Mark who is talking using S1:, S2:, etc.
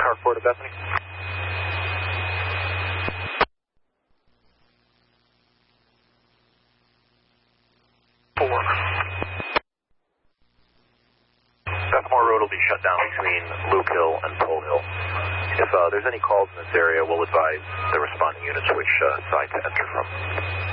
S1: Car 4 to Bethany. 4. Bethmore Road will be shut down between Luke Hill and Pole Hill. If there's any calls in this area, we'll advise the responding units which side to enter from.